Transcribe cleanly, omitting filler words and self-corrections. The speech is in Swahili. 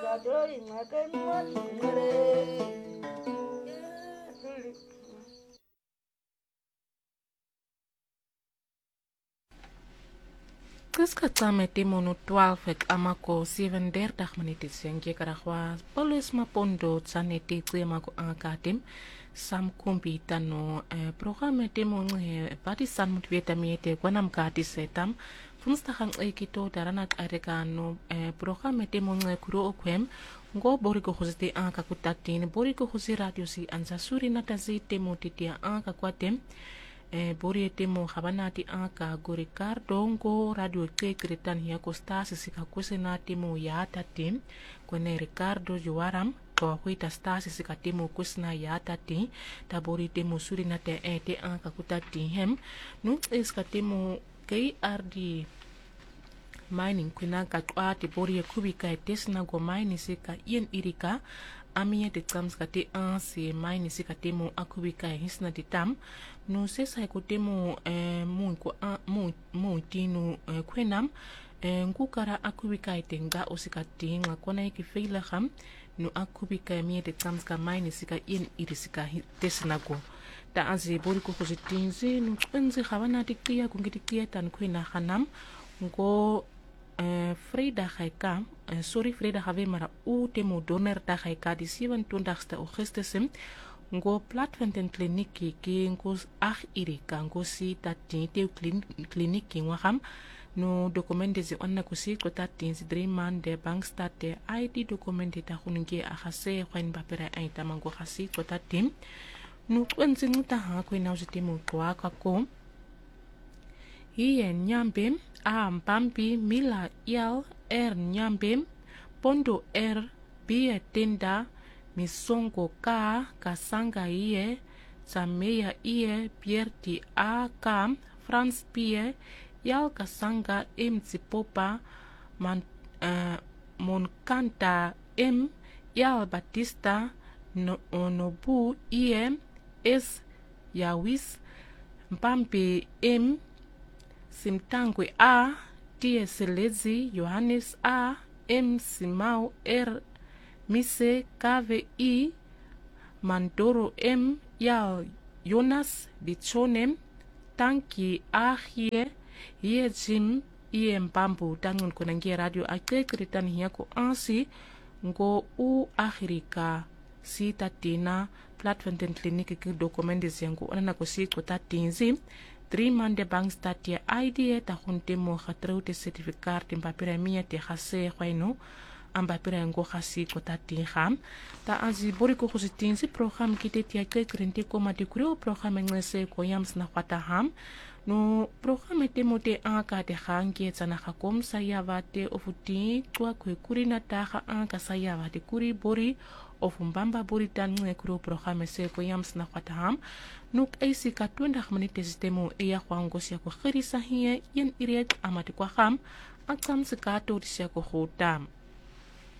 Qiskaqame timono 12 amako 37 minutes senke karahwa Paulus Mapondo tsaneti tsemako ankatim sam kumbitano programe timo bati san mutvieta miete kwanam kati setam funstahan ekito daranak arekano programe timo kuro okwem ngo boriko hosite anka kutatin boriko hosi radio si ansasuri natazi temo titia anka kwatem bori temo habanati anka go Ricardo ngo radio ke kretan hiya kostasi sika kusena temo ya tatim kwene Ricardo juaram ko huita stasi sika temo kusna ya tati tabori temo suri na te anka kutati hem nu iska temo KRD mining kwena katwa te bori kubika tesna go mining sika ien irika amie de trams kate ansi mining sika temo akubika hisna ditam no sesa ko temo mu tinu kwenam ngukara akubika itenga osikati ngakona ikifeila ham no akubika mie de trams ka mining sika ien irisika tesnago ta azi bori ko positinzi no twenzi khawana tikya kungitikia tan kwena hanam ngo Frida Gaika, Frida have mara temo donor da Gaika die 27 Augustus ngo platform kliniki ki ngo irika ngo si tati te kliniki ngwaham no dokumende ze onna kusi ko tati 3 man de bank state ID dokumende ta hunge ahase khwen bapera ai tamango khasi ko tati no kwenzi nguta ha ko na uzitemo kwa kako hiye nyambe mpampi mila yal nyambem pondo bie tenda misongo kasanga iye sameya iye pierti kam France pie yal kasanga tsipopa monkanta yal batista nobu iye yawis mpampi simtangwe tie selezi Johannes simau mise kave mandoro ya Jonas bichonem tanki hie jim mpambu tangun konangia radio akrekritan hiya ko ansi ngo ahirika si tatina platform den kliniki ke dokumende zengo onana ko si ko tatinzi 3 man de bank statia ID ta hunte mo khatrau te certificat te papira mia te khase khwaino amba pira ngo khasi ko tati kham ta azi bori ko khositinzi program kite tia ke krenti ko mate kuro program ngese ko yams na khata ham no program te mote anka te khange tsana khakom sayavate ofuti kwa kurina ta kha anka sayavate kuri bori ofumbamba bori tan kuro program se ko yams na khata ham nuk eisi ka 20 minute sistemo ya kwango sia ko khirisa hiye yen iriet amati kwa kham akam se ka to sia ko khotam